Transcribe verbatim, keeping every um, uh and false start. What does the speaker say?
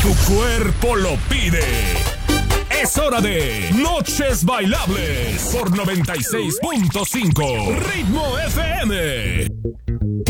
Tu cuerpo lo pide. Es hora de Noches Bailables por noventa y seis punto cinco Ritmo F M.